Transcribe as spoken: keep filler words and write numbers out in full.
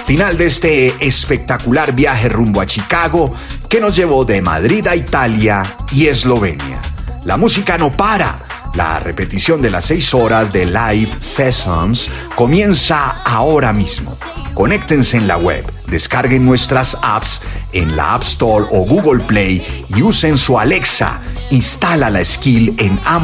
Final de este espectacular viaje rumbo a Chicago que nos llevó de Madrid a Italia y Eslovenia. La música no para. La repetición de las seis horas de Live Sessions comienza ahora mismo. Conéctense en la web, descarguen nuestras apps en la App Store o Google Play y usen su Alexa. Instala la skill en Amazon